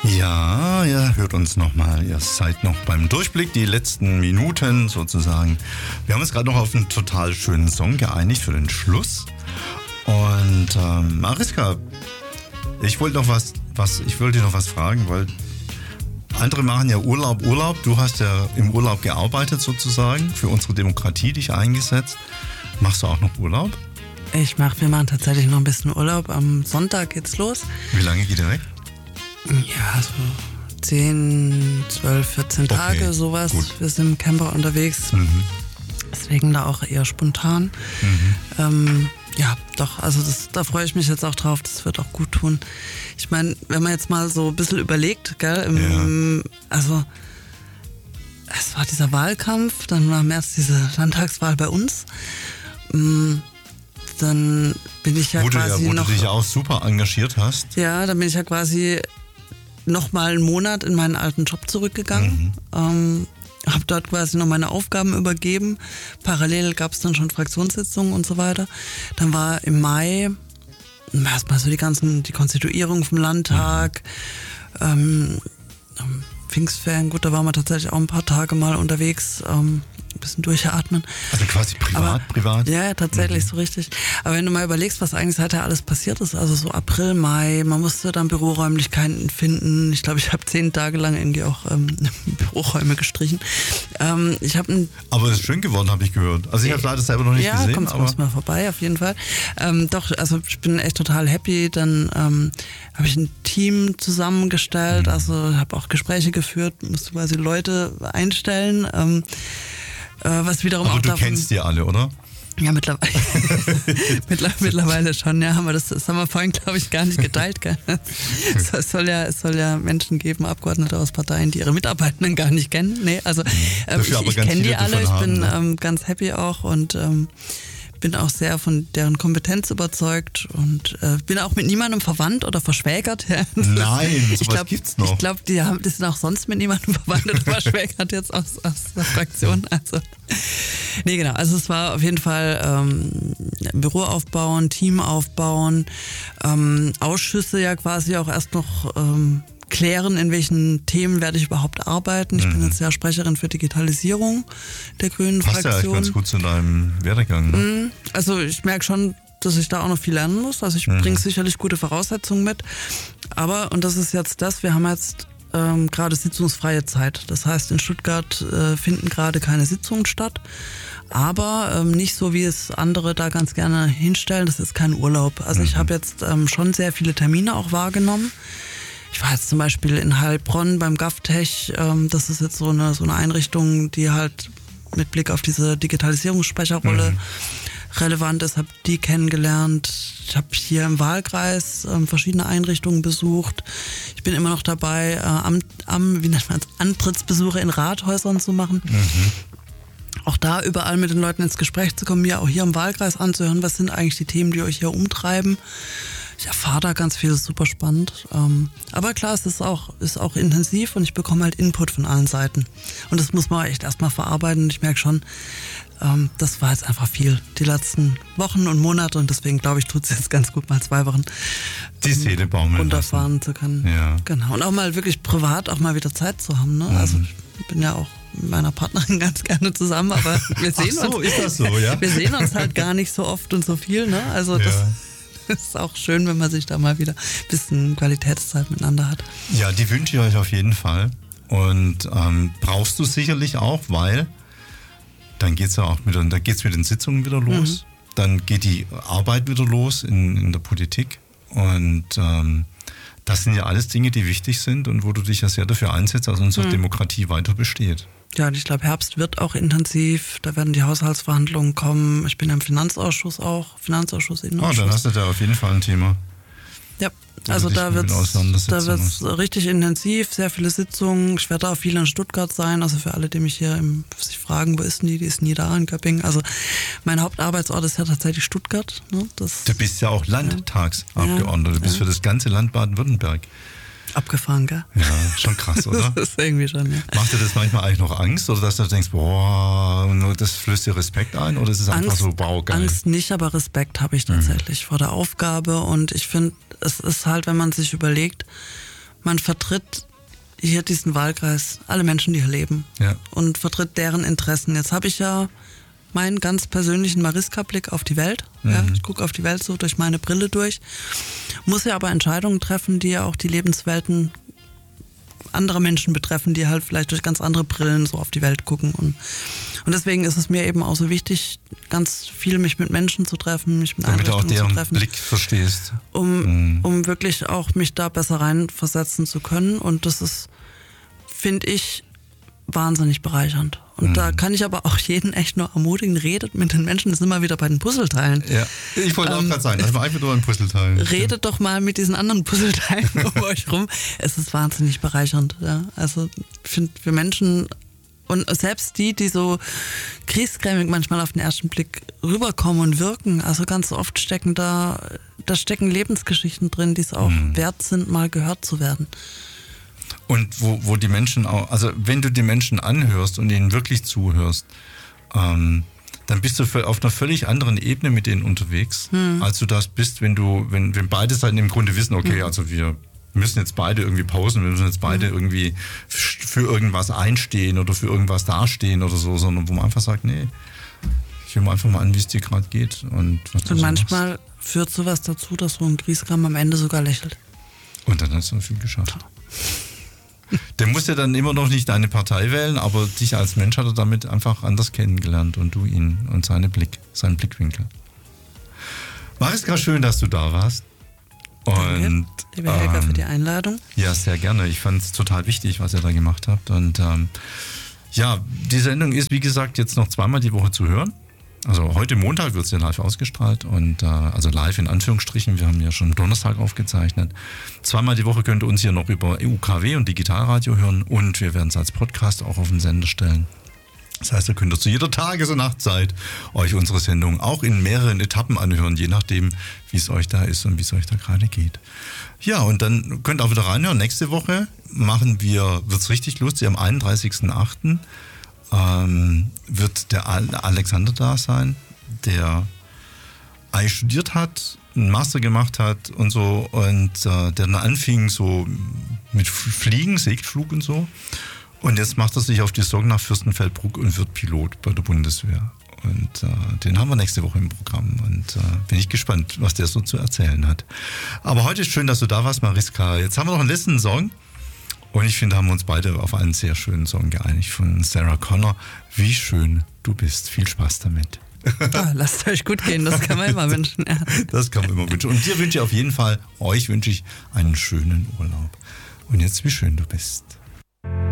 Ja, ihr hört uns nochmal. Ihr seid noch beim Durchblick, die letzten Minuten sozusagen. Wir haben uns gerade noch auf einen total schönen Song geeinigt für den Schluss. Und Mariska, ich wollte dich noch was fragen, weil andere machen ja Urlaub. Du hast ja im Urlaub gearbeitet sozusagen, für unsere Demokratie dich eingesetzt. Machst du auch noch Urlaub? Wir machen tatsächlich noch ein bisschen Urlaub. Am Sonntag geht's los. Wie lange geht ihr weg? Ja, so 10, 12, 14 Tage, sowas. Gut. Wir sind im Camper unterwegs. Deswegen da auch eher spontan. Ja, doch, also da freue ich mich jetzt auch drauf. Das wird auch gut tun. Ich meine, wenn man jetzt mal so ein bisschen überlegt, gell, also es war dieser Wahlkampf, dann war im März diese Landtagswahl bei uns. Dann bin ich ja quasi wo noch... du dich auch super engagiert hast. Ja, dann bin ich ja quasi noch mal einen Monat in meinen alten Job zurückgegangen. Habe dort quasi noch meine Aufgaben übergeben. Parallel gab es dann schon Fraktionssitzungen und so weiter. Dann war im Mai erstmal so die Konstituierung vom Landtag, Pfingstferien, gut, da waren wir tatsächlich auch ein paar Tage mal unterwegs, ein bisschen durchatmen. Also quasi privat? Ja, tatsächlich, so richtig. Aber wenn du mal überlegst, was eigentlich seither alles passiert ist, also so April, Mai, man musste dann Büroräumlichkeiten finden. Ich glaube, ich habe 10 Tage lang irgendwie auch Büroräume gestrichen. Aber es ist schön geworden, habe ich gehört. Also ich habe es leider selber noch nicht gesehen. Ja, kommst mal vorbei, auf jeden Fall. Doch, also ich bin echt total happy. Dann habe ich ein Team zusammengestellt, also habe auch Gespräche geführt, musste quasi Leute einstellen. Was wiederum aber auch du kennst die alle, oder? Ja, mittlerweile schon, ja. Das haben wir vorhin, glaube ich, gar nicht geteilt. Gell? Es soll ja Menschen geben, Abgeordnete aus Parteien, die ihre Mitarbeitenden gar nicht kennen. Nee, also ich kenne die alle, ich bin ganz happy auch und bin auch sehr von deren Kompetenz überzeugt und bin auch mit niemandem verwandt oder verschwägert. Ja. Nein, sowas gibt's noch. Ich glaube, die sind auch sonst mit niemandem verwandt oder verschwägert jetzt aus der Fraktion. Also, nee, genau. Also es war auf jeden Fall Büro aufbauen, Team aufbauen, Ausschüsse ja quasi auch erst noch klären, in welchen Themen werde ich überhaupt arbeiten. Ich bin jetzt ja Sprecherin für Digitalisierung der Grünen Passt Fraktion. Passt ja eigentlich ganz gut zu deinem Werdegang. Ne? Also ich merke schon, dass ich da auch noch viel lernen muss. Also ich bringe sicherlich gute Voraussetzungen mit. Aber, und das ist jetzt wir haben jetzt gerade sitzungsfreie Zeit. Das heißt, in Stuttgart finden gerade keine Sitzungen statt. Aber nicht so, wie es andere da ganz gerne hinstellen. Das ist kein Urlaub. Also ich habe jetzt schon sehr viele Termine auch wahrgenommen. Ich war jetzt zum Beispiel in Heilbronn beim GovTech. Das ist jetzt so eine Einrichtung, die halt mit Blick auf diese Digitalisierungssprecherrolle relevant ist. Habe die kennengelernt. Ich habe hier im Wahlkreis verschiedene Einrichtungen besucht. Ich bin immer noch dabei, Antrittsbesuche in Rathäusern zu machen. Auch da überall mit den Leuten ins Gespräch zu kommen, mir auch hier im Wahlkreis anzuhören, was sind eigentlich die Themen, die euch hier umtreiben. Ich erfahre da ganz viel, das ist super spannend. Aber klar, es ist auch intensiv und ich bekomme halt Input von allen Seiten. Und das muss man echt erstmal verarbeiten. Und ich merke schon, das war jetzt einfach viel die letzten Wochen und Monate und deswegen glaube ich, tut es jetzt ganz gut, mal 2 Wochen die Seele baumeln runterfahren zu können. Ja. Genau. Und auch mal wirklich privat auch mal wieder Zeit zu haben. Ne? Also ich bin ja auch mit meiner Partnerin ganz gerne zusammen, aber wir sehen ist das so, ja? Wir sehen uns halt gar nicht so oft und so viel. Ne? Also das ist auch schön, wenn man sich da mal wieder ein bisschen Qualitätszeit miteinander hat. Ja, die wünsche ich euch auf jeden Fall. Und brauchst du sicherlich auch, weil dann geht's ja auch mit den Sitzungen wieder los. Dann geht die Arbeit wieder los in der Politik. Und das sind ja alles Dinge, die wichtig sind und wo du dich ja sehr dafür einsetzt, dass unsere Demokratie weiter besteht. Ja, und ich glaube, Herbst wird auch intensiv. Da werden die Haushaltsverhandlungen kommen. Ich bin ja im Finanzausschuss auch. Innenausschuss. Dann hast du da auf jeden Fall ein Thema. Ja, also da wird's richtig intensiv, sehr viele Sitzungen. Ich werde auch viel in Stuttgart sein. Also für alle, die mich hier sich fragen, wo ist denn die ist nie da in Göppingen. Also mein Hauptarbeitsort ist ja tatsächlich Stuttgart. Ne? Du bist ja auch Landtagsabgeordneter. Du bist für das ganze Land Baden-Württemberg. Abgefahren, gell? Ja, schon krass, oder? Das ist irgendwie schon, ja. Macht dir das manchmal eigentlich noch Angst? Oder dass du denkst, boah, das flößt dir Respekt ein? Oder ist es einfach so, wow, geil? Angst nicht, aber Respekt habe ich tatsächlich vor der Aufgabe. Und ich finde, es ist halt, wenn man sich überlegt, man vertritt hier diesen Wahlkreis, alle Menschen, die hier leben, und vertritt deren Interessen. Jetzt habe ich ja meinen ganz persönlichen Mariska-Blick auf die Welt. Ja, ich gucke auf die Welt so durch meine Brille durch, muss ja aber Entscheidungen treffen, die ja auch die Lebenswelten anderer Menschen betreffen, die halt vielleicht durch ganz andere Brillen so auf die Welt gucken. Und deswegen ist es mir eben auch so wichtig, ganz viel mich mit Menschen zu treffen, mich mit Einrichtungen zu treffen. Damit du auch deren Blick verstehst. Um wirklich auch mich da besser reinversetzen zu können. Und das ist, finde ich, wahnsinnig bereichernd. Und da kann ich aber auch jeden echt nur ermutigen, redet mit den Menschen, das sind immer wieder bei den Puzzleteilen. Ja, ich wollte auch gerade sagen, also einfach nur ein Puzzleteil. Redet doch mal mit diesen anderen Puzzleteilen um euch rum. Es ist wahnsinnig bereichernd. Ja. Also ich finde, wir Menschen und selbst die so griesgrämig manchmal auf den ersten Blick rüberkommen und wirken, also ganz oft stecken da stecken Lebensgeschichten drin, die es auch wert sind, mal gehört zu werden. Und wo die Menschen auch, also wenn du die Menschen anhörst und ihnen wirklich zuhörst, dann bist du auf einer völlig anderen Ebene mit denen unterwegs, als du das bist, wenn beide Seiten im Grunde wissen, okay, also wir müssen jetzt beide irgendwie pausen, wir müssen jetzt beide irgendwie für irgendwas einstehen oder für irgendwas dastehen oder so, sondern wo man einfach sagt, nee, ich höre mir einfach mal an, wie es dir gerade geht. Und manchmal führt sowas dazu, dass so ein Griesgram am Ende sogar lächelt. Und dann hast du viel geschafft. Der muss ja dann immer noch nicht deine Partei wählen, aber dich als Mensch hat er damit einfach anders kennengelernt und du ihn und seinen Blickwinkel. Mariska, schön, dass du da warst. Und, liebe Helga, für die Einladung. Ja, sehr gerne. Ich fand es total wichtig, was ihr da gemacht habt. Und die Sendung ist, wie gesagt, jetzt noch zweimal die Woche zu hören. Also heute Montag wird es ja live ausgestrahlt und also live in Anführungsstrichen, wir haben ja schon Donnerstag aufgezeichnet. Zweimal die Woche könnt ihr uns hier noch über UKW und Digitalradio hören und wir werden es als Podcast auch auf den Sender stellen. Das heißt, ihr könnt zu jeder Tages- und Nachtzeit euch unsere Sendung auch in mehreren Etappen anhören, je nachdem, wie es euch da ist und wie es euch da gerade geht. Ja, und dann könnt ihr auch wieder reinhören. Nächste Woche wird's richtig lustig, am 31.08. Wird der Alexander da sein, der eigentlich studiert hat, einen Master gemacht hat und so und der dann anfing so mit Fliegen, Segelflug und so und jetzt macht er sich auf die Sorge nach Fürstenfeldbruck und wird Pilot bei der Bundeswehr und den haben wir nächste Woche im Programm und bin ich gespannt, was der so zu erzählen hat. Aber heute ist schön, dass du da warst, Mariska. Jetzt haben wir noch einen letzten Song. Und ich finde, haben wir uns beide auf einen sehr schönen Song geeinigt von Sarah Connor. Wie schön du bist. Viel Spaß damit. Lasst euch gut gehen, das kann man immer wünschen. Ja. Das kann man immer wünschen. Und euch wünsche ich einen schönen Urlaub. Und jetzt, wie schön du bist.